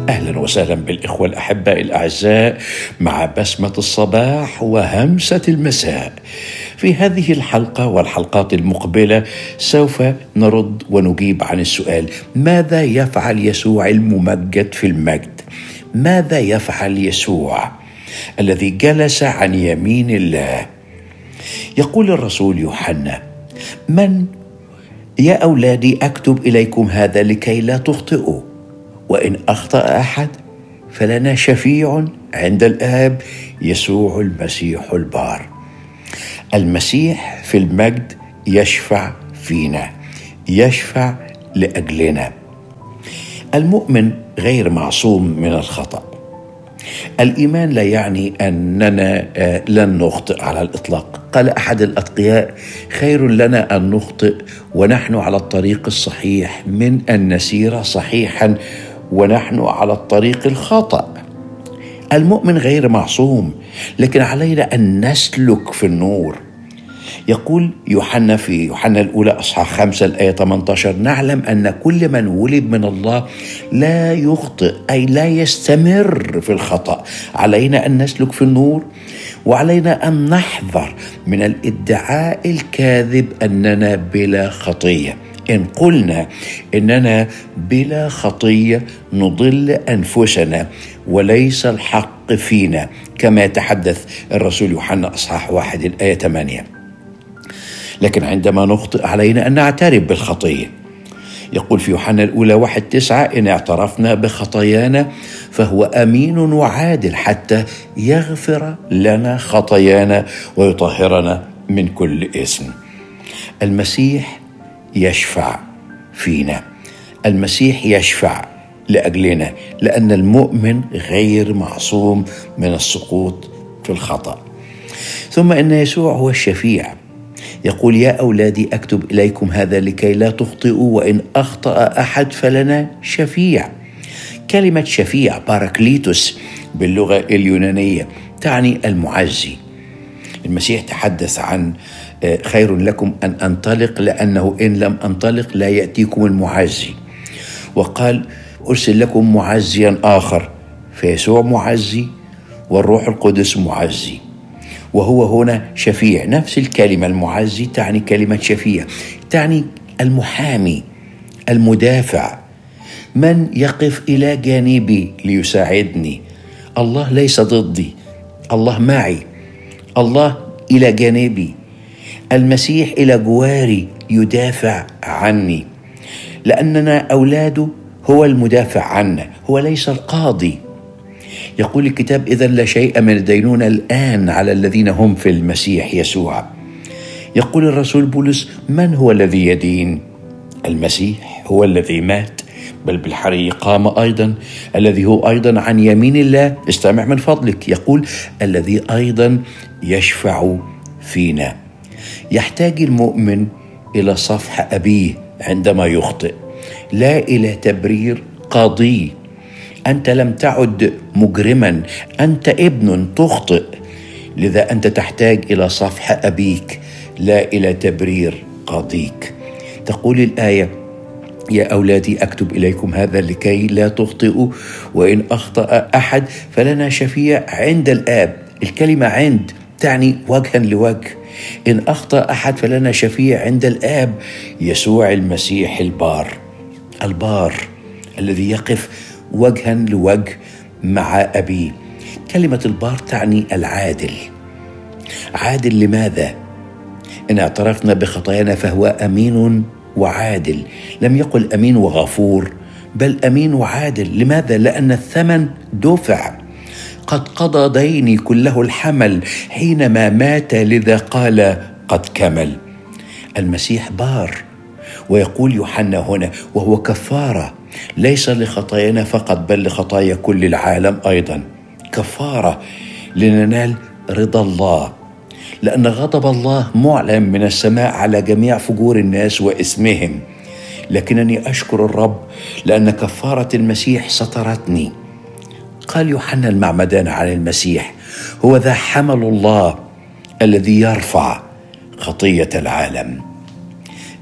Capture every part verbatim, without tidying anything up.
أهلا وسهلا بالإخوة الأحباء الأعزاء مع بسمة الصباح وهمسة المساء. في هذه الحلقة والحلقات المقبلة سوف نرد ونجيب عن السؤال: ماذا يفعل يسوع الممجد في المجد؟ ماذا يفعل يسوع الذي جلس عن يمين الله؟ يقول الرسول يوحنا: من يا أولادي أكتب إليكم هذا لكي لا تخطئوا، وإن أخطأ أحد فلنا شفيع عند الآب، يسوع المسيح البار. المسيح في المجد يشفع فينا، يشفع لأجلنا. المؤمن غير معصوم من الخطأ. الإيمان لا يعني أننا لن نخطئ على الإطلاق. قال أحد الأتقياء: خير لنا أن نخطئ ونحن على الطريق الصحيح من أن نسير صحيحا ونحن على الطريق الخطأ. المؤمن غير معصوم، لكن علينا أن نسلك في النور. يقول يوحنا في يوحنا الأولى أصحاح خمسة الآية ثمانية عشر: نعلم أن كل من ولد من الله لا يخطئ، أي لا يستمر في الخطأ. علينا أن نسلك في النور، وعلينا أن نحذر من الادعاء الكاذب أننا بلا خطية. إن قلنا إننا بلا خطية نضل أنفسنا وليس الحق فينا، كما يتحدث الرسول يوحنا أصحاح واحد الآية ثمانية. لكن عندما نخطئ علينا أن نعترف بالخطية. يقول في يوحنا الأولى واحد تسعة: إن اعترفنا بخطايانا فهو أمين وعادل حتى يغفر لنا خطايانا ويطهرنا من كل إثم. المسيح يشفع فينا، المسيح يشفع لأجلنا، لأن المؤمن غير معصوم من السقوط في الخطأ. ثم إن يسوع هو الشفيع. يقول: يا أولادي أكتب إليكم هذا لكي لا تخطئوا، وإن أخطأ أحد فلنا شفيع. كلمة شفيع باراكليتوس باللغة اليونانية تعني المعزي. المسيح تحدث عن خير لكم أن أنطلق لأنه إن لم أنطلق لا يأتيكم المعزي، وقال: أرسل لكم معزيا آخر. فيسوع معزي والروح القدس معزي، وهو هنا شفيع. نفس الكلمة المعزي تعني كلمة شفيع، تعني المحامي، المدافع، من يقف إلى جانبي ليساعدني. الله ليس ضدي، الله معي، الله إلى جانبي. المسيح إلى جواري يدافع عني، لأننا أولاده. هو المدافع عنا، هو ليس القاضي. يقول الكتاب: إذن لا شيء من الدينونة الآن على الذين هم في المسيح يسوع. يقول الرسول بولس: من هو الذي يدين؟ المسيح هو الذي مات، بل بالحري قام أيضا، الذي هو أيضا عن يمين الله. استمع من فضلك. يقول: الذي أيضا يشفع فينا. يحتاج المؤمن إلى صفح أبيه عندما يخطئ، لا إلى تبرير قاضي. أنت لم تعد مجرما، أنت ابن تخطئ، لذا أنت تحتاج إلى صفح أبيك لا إلى تبرير قاضيك. تقول الآية: يا أولادي أكتب إليكم هذا لكي لا تخطئوا، وإن أخطأ أحد فلنا شفيع عند الآب. الكلمة عند تعني وجها لوجه. إن أخطأ أحد فلنا شفيع عند الآب، يسوع المسيح البار. البار الذي يقف وجها لوجه مع أبيه. كلمة البار تعني العادل. عادل لماذا؟ إن اعترفنا بخطايانا فهو أمين وعادل. لم يقل أمين وغفور، بل أمين وعادل. لماذا؟ لأن الثمن دفع. قد قضى ديني كله الحمل حينما مات، لذا قال قد كمل. المسيح بار. ويقول يوحنا هنا: وهو كفارة ليس لخطايانا فقط بل لخطايا كل العالم أيضا. كفارة لننال رضا الله، لأن غضب الله معلن من السماء على جميع فجور الناس وإثمهم. لكنني أشكر الرب لأن كفارة المسيح سترتني. قال يوحنا المعمدان عن المسيح: هو ذا حمل الله الذي يرفع خطية العالم.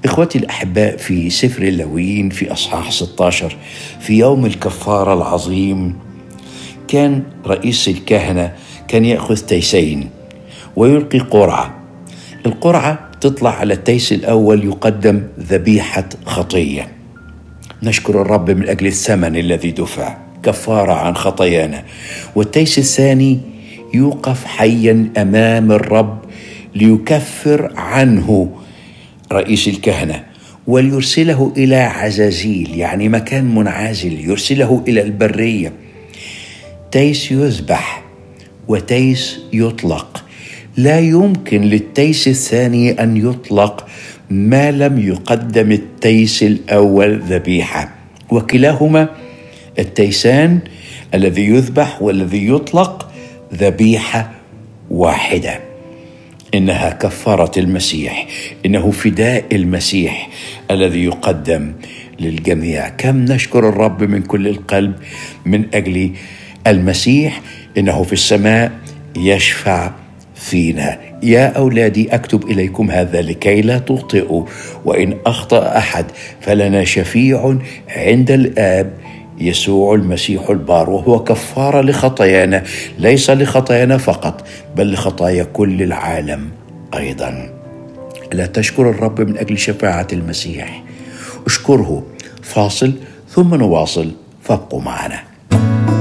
إخوتي الأحباء، في سفر اللاويين في أصحاح ستة عشر في يوم الكفارة العظيم كان رئيس الكهنة كان يأخذ تيسين ويلقي قرعة. القرعة تطلع على التيس الأول يقدم ذبيحة خطية، نشكر الرب من أجل الثمن الذي دفع كفارة عن خطايانا. والتيس الثاني يوقف حيا أمام الرب ليكفر عنه رئيس الكهنة وليرسله إلى عزازيل، يعني مكان منعزل، يرسله إلى البرية. تيس يذبح وتيس يطلق. لا يمكن للتيس الثاني أن يطلق ما لم يقدم التيس الأول ذبيحة، وكلاهما التيسان الذي يذبح والذي يطلق ذبيحة واحدة. إنها كفارة المسيح، إنه فداء المسيح الذي يقدم للجميع. كم نشكر الرب من كل القلب من أجل المسيح، إنه في السماء يشفع فينا. يا أولادي، أكتب إليكم هذا لكي لا تخطئوا، وإن أخطأ أحد فلنا شفيع عند الآب، يسوع المسيح البار، وهو كفارة لخطايانا، ليس لخطايانا فقط بل لخطايا كل العالم أيضا. لا تشكر الرب من أجل شفاعة المسيح، اشكره. فاصل ثم نواصل، فابقوا معنا.